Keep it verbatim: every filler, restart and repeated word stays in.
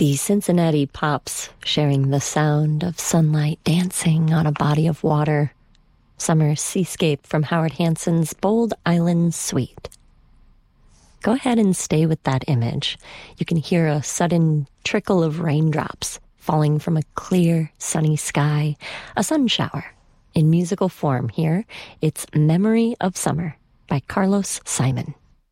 The Cincinnati Pops sharing the sound of sunlight dancing on a body of water. Summer Seascape from Howard Hanson's Bold Island Suite. Go ahead and stay with that image. You can hear a sudden trickle of raindrops falling from a clear, sunny sky, a sun shower. In musical form here, it's Memory of Summer by Carlos Simon.